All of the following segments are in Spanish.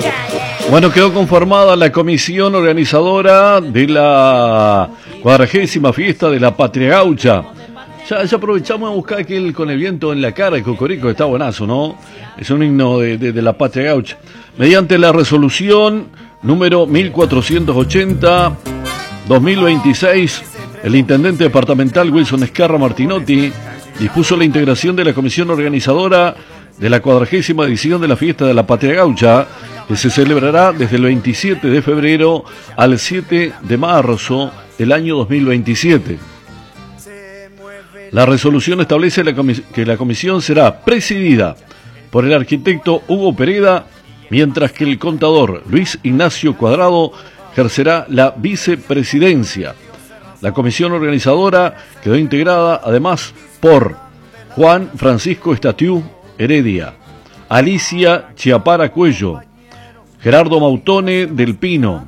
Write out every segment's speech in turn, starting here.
Bueno, quedó conformada la comisión organizadora de la 40ª fiesta de la Patria Gaucha. Ya aprovechamos a buscar aquel con el viento en la cara, el cocorico, está buenazo, ¿no? Es un himno de la Patria Gaucha. Mediante la resolución número 1480-2026, el intendente departamental Wilson Escarra Martinotti dispuso la integración de la comisión organizadora de la 40ª edición de la fiesta de la Patria Gaucha, que se celebrará desde el 27 de febrero al 7 de marzo del año 2027. La resolución establece que la comisión será presidida por el arquitecto Hugo Pereda, mientras que el contador Luis Ignacio Cuadrado ejercerá la vicepresidencia. La comisión organizadora quedó integrada además por Juan Francisco Estatiu Heredia, Alicia Chiapara Cuello, Gerardo Mautone del Pino,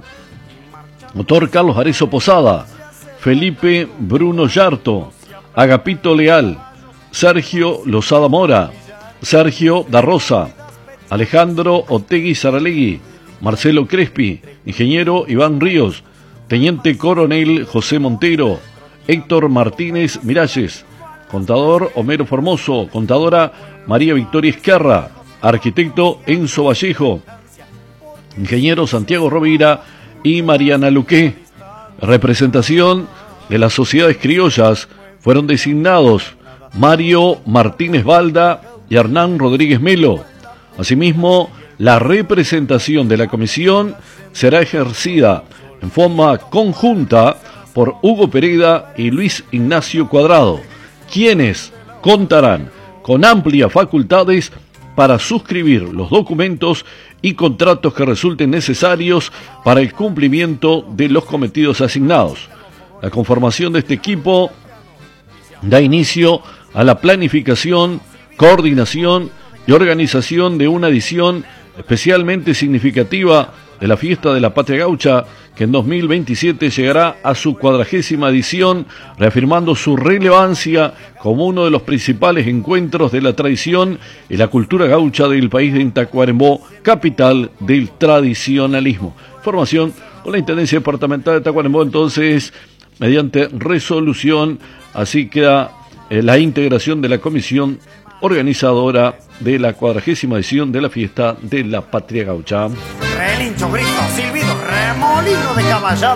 Dr. Carlos Arezzo Posada, Felipe Bruno Yarto, Agapito Leal, Sergio Lozada Mora, Sergio da Rosa, Alejandro Otegui Saralegui, Marcelo Crespi, ingeniero Iván Ríos, teniente coronel José Montero, Héctor Martínez Miralles, contador Homero Formoso, contadora María Victoria Esquerra, arquitecto Enzo Vallejo, ingeniero Santiago Rovira y Mariana Luque. Representación de las sociedades criollas fueron designados Mario Martínez Balda y Hernán Rodríguez Melo. Asimismo, la representación de la comisión será ejercida en forma conjunta por Hugo Pereda y Luis Ignacio Cuadrado, quienes contarán con amplias facultades para suscribir los documentos y contratos que resulten necesarios para el cumplimiento de los cometidos asignados. La conformación de este equipo da inicio a la planificación, coordinación y organización de una edición especialmente significativa de la fiesta de la Patria Gaucha, que en 2027 llegará a su 40ª edición, reafirmando su relevancia como uno de los principales encuentros de la tradición y la cultura gaucha del país de Tacuarembó, capital del tradicionalismo. Formación con la Intendencia Departamental de Tacuarembó, entonces, mediante resolución, así queda la integración de la comisión organizadora de la 40ª edición de la fiesta de la Patria Gaucha. Relincho, grito, silbido, remolino de caballada.